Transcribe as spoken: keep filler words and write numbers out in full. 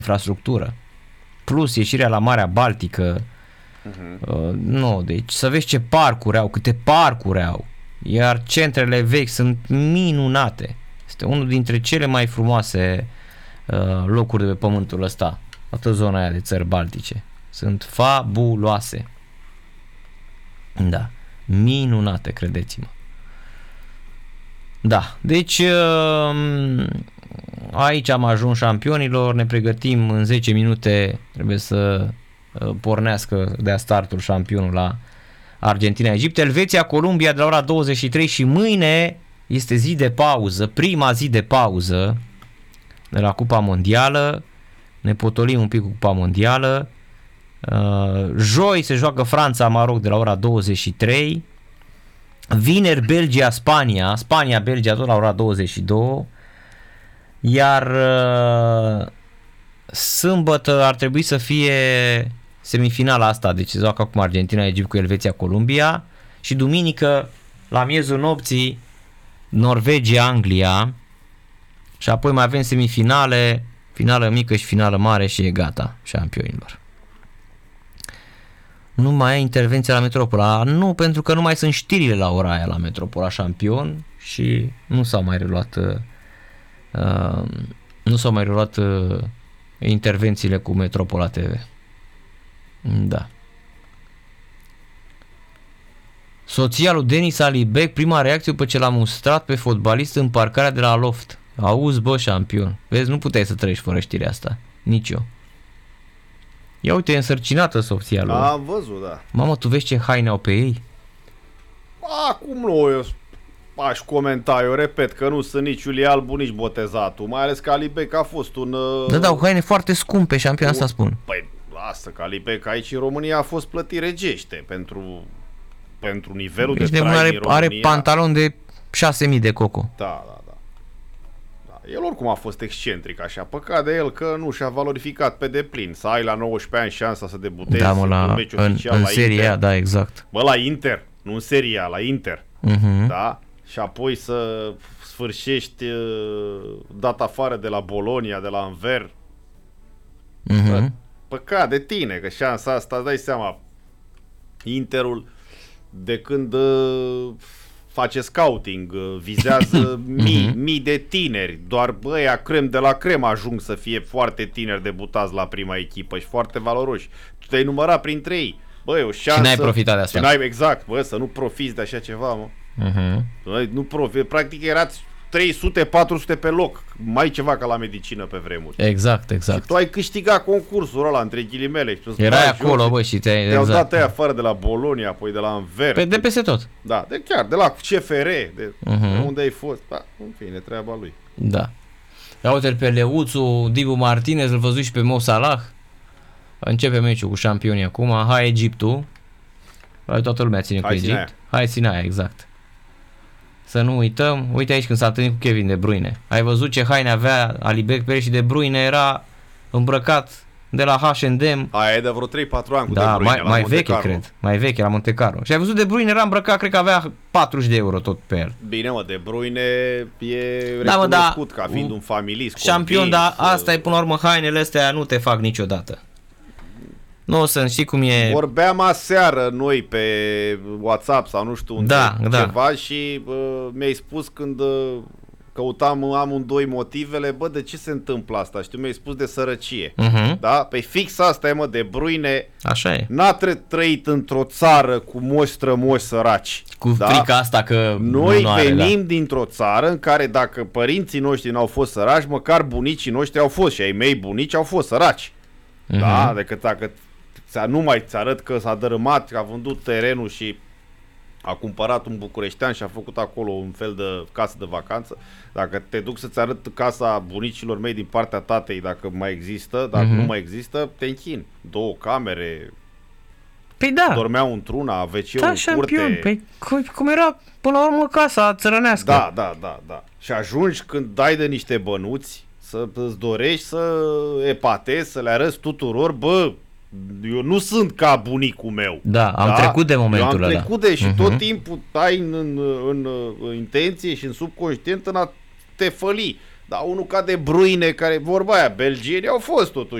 infrastructură. Plus ieșirea la Marea Baltică. Uh-huh. Uh, nu, deci să vezi ce parcuri au, câte parcuri au. Iar centrele vechi sunt minunate. Este unul dintre cele mai frumoase uh, locuri de pe pământul ăsta. Toată zona aia de țări baltice. Sunt fabuloase. Da. Minunate, credeți-mă. Da. Deci uh, aici am ajuns șampionilor. Ne pregătim în zece minute. Trebuie să uh, pornească de-a startul șampionul la Argentina-Egipt. Elveția, Columbia de la ora douăzeci și trei și mâine este zi de pauză, prima zi de pauză de la Cupa Mondială. Ne potolim un pic cu Cupa Mondială. Uh, joi se joacă Franța-Maroc de la ora douăzeci și trei. Vineri Belgia-Spania, Spania-Belgia tot la ora douăzeci și două. Iar uh, sâmbătă ar trebui să fie semifinala asta, deci se joacă acum Argentina-Egipt cu Elveția-Columbia și duminică la miezul nopții Norvegia-Anglia și apoi mai avem semifinale, finală mică și finală mare și e gata șampionilor. Nu mai ai intervenția la Metropola? Nu, pentru că nu mai sunt știrile la ora aia la Metropola șampion și nu s-au mai reluat uh, nu s-au mai reluat uh, intervențiile cu Metropola T V. Da. Soția lui Denis Alibec, prima reacție după ce l-a mustrat pe fotbalist în parcarea de la Loft. Auzi, bă, șampion. Vezi, nu puteai să treci fără știrea asta. Nici eu. Ia uite, e însărcinată soția lui. Am văzut, da. Mamă, tu vezi ce haine au pe ei? Acum nu, eu aș comenta, eu repet că nu sunt nici Iulie Albu, nici Botezatul. Mai ales că Alibec a fost un... Da, da, haine foarte scumpe, șampion, asta spun. Păi, lasă că Alibec aici în România a fost plătit regește pentru, pentru nivelul deci de trai are, din România. Are pantalon de șase mii de coco. Da, da, da, da. El oricum a fost excentric așa. Păcat de el că nu și-a valorificat pe deplin. Să ai la nouăsprezece ani șansa să debutezi da, mă, la, în meci în, oficial în la seria Inter. Aia, da, exact. Bă, la Inter, nu în seria, la Inter. Uh-huh. Da? Și apoi să sfârșești dat afară de la Bologna, de la Anvers. Uh-huh. Păcat de tine, că șansa asta, îți dai seama, Interul de când uh, face scouting, uh, vizează mii, mii de tineri, doar băia crem de la crem ajung să fie foarte tineri debutați la prima echipă și foarte valoroși. Tu te-ai numărat printre ei. Bă, e o șansă. Și n-ai profitat de asta. Și n-ai, exact, bă, să nu profiți de așa ceva, mă. Uh-huh. Nu profi, practic erați trei sute patru sute pe loc, mai ceva ca la medicină pe vremuri. Exact, exact. Și tu ai câștigat concursul ăla între ghilimele. Și tu erai acolo, bă, și te-ai... Te-au exact. dat aia afară de la Bologna, apoi de la Anvers. Pe, de peste tot. Da, de chiar, de la C F R, de uh-huh. unde ai fost. Da, în fine, treaba lui. Da. Ia uite-l pe Leuțu, Dibu Martinez, îl văzui și pe Mo Salah. Începe meciul cu șampionii acum. Hai Egiptul. Hai, toată lumea ține Hai cu Egipt. Aia. Hai ține aia, exact. Să nu uităm, uite aici când s-a întâlnit cu Kevin De Bruyne. Ai văzut ce haine avea Alibec pe el și De Bruyne era îmbrăcat de la H and M. Aia e de vreo trei patru ani cu da, De Bruyne mai, la mai Monte veche, Carlo. cred. Mai veche la Monte Carlo. Și ai văzut De Bruyne era îmbrăcat, cred că avea patruzeci de euro tot pe el. Bine, mă, De Bruyne e da, recunoscut mă, da, ca fiind un familist. Șampion, dar asta e până la urmă, hainele astea nu te fac niciodată. Nu o să știi cum e. Vorbeam aseară noi pe WhatsApp sau nu știu unde, da, ceva da. și uh, mi-ai spus când uh, căutam amândoi motivele, bă, de ce se întâmplă asta? Și tu mi-ai spus de sărăcie. Uh-huh. Da? Păi fix asta e, mă, De Bruyne. Așa e. N-a trăit într-o țară cu moși strămoși săraci. Cu da? frica asta că noi nu are, venim da. dintr-o țară în care dacă părinții noștri n-au fost săraci, măcar bunicii noștri au fost și ai mei bunici au fost săraci. Uh-huh. Da? Decât dacă nu mai ți arăt că s-a dărâmat, că a vândut terenul și a cumpărat un bucureștean și a făcut acolo un fel de casă de vacanță. Dacă te duc să-ți arăt casa bunicilor mei din partea tatei, dacă mai există, dacă uh-huh. nu mai există, te închin. Două camere, păi da. dormeau într-una, A V C-ul da, în curte. Șampion. Păi cum era până la urmă casa țărănească. Da, da, da, da. Și ajungi când dai de niște bănuți, să îți dorești să epatezi, să le arăți tuturor, bă, eu nu sunt ca bunicul meu. Da, am da? trecut de momentul ăla. Eu am trecut de și uh-huh. tot timpul ai în, în, în, în intenție și în subconștient în a te făli. Dar unul ca De Bruyne, care vorba aia, belgienii au fost totuși